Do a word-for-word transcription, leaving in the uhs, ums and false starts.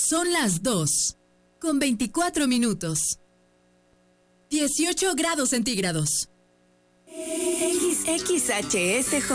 Son las dos, con veinticuatro minutos. dieciocho grados centígrados. X H S J.